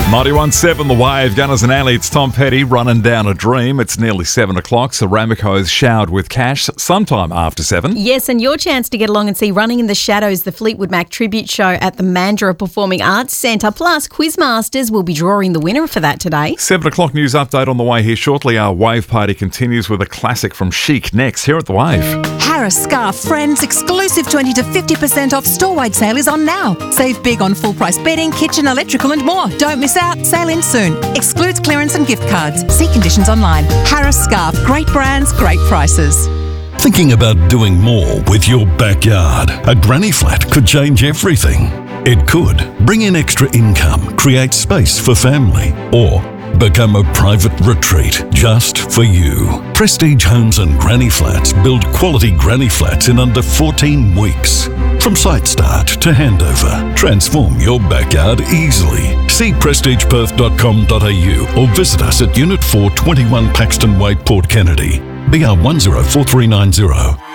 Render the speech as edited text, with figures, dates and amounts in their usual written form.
91.7 The Wave, Gunners and Alley. It's Tom Petty, running down a dream. It's nearly 7 o'clock, so Ramaco's showered with cash sometime after 7. Yes, and your chance to get along and see Running in the Shadows, the Fleetwood Mac tribute show at the Mandurah Performing Arts Centre. Plus, Quizmasters will be drawing the winner for that today. 7 o'clock news update on the way here shortly. Our Wave Party continues with a classic from Chic next here at The Wave. Harris Scarf Friends exclusive 20 to 50% off store-wide sale is on now. Save big on full-price bedding, kitchen, electrical and more. Don't miss out. Sale ends soon. Excludes clearance and gift cards. See conditions online. Harris Scarf. Great brands, great prices. Thinking about doing more with your backyard? A granny flat could change everything. It could bring in extra income, create space for family, or become a private retreat just for you. Prestige Homes and Granny Flats build quality granny flats in under 14 weeks. From site start to handover, transform your backyard easily. See prestigeperth.com.au or visit us at Unit 421 Paxton Way, Port Kennedy. BR 104390.